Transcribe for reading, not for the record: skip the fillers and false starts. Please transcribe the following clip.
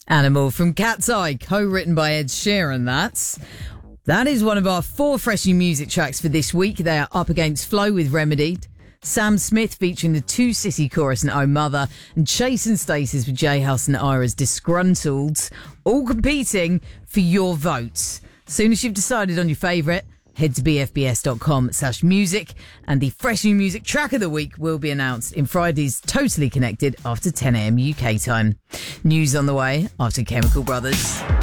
Animal from Cat's Eye, co-written by Ed Sheeran, That is one of our 4 fresh new music tracks for this week. They are Up Against Flow with Remedy, Sam Smith featuring the Two City Chorus and Oh Mother, and Chase and Stasis with J House and Ira's Disgruntled, all competing for your votes. Soon as you've decided on your favourite, head to bfbs.com/music, and the fresh new music track of the week will be announced in Friday's Totally Connected after 10 a.m. UK time. News on the way after Chemical Brothers.